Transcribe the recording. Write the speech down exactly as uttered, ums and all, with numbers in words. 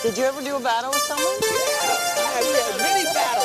Did you ever do a battle with someone? Yeah, yeah, many battles.